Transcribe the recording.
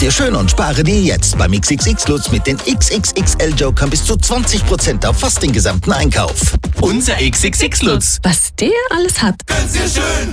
dir schön und spare dir jetzt beim XXX Lutz mit den XXXL-Jokern bis zu 20% auf fast den gesamten Einkauf. Unser XXX Lutz. Was der alles hat. Gönn's dir schön.